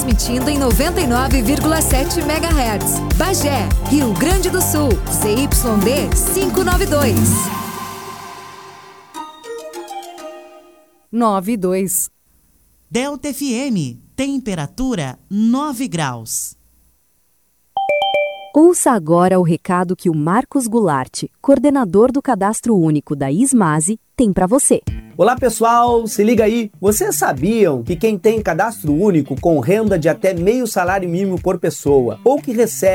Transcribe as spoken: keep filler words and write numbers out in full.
transmitindo em noventa e nove vírgula sete megahertz. Bagé, Rio Grande do Sul, C Y D quinhentos e noventa e dois. nove e dois. Delta F M, temperatura nove graus. Ouça agora o recado que o Marcos Goulart, coordenador do Cadastro Único da Ismase, tem para você. Olá pessoal, se liga aí. Vocês sabiam que quem tem cadastro único com renda de até meio salário mínimo por pessoa ou que recebe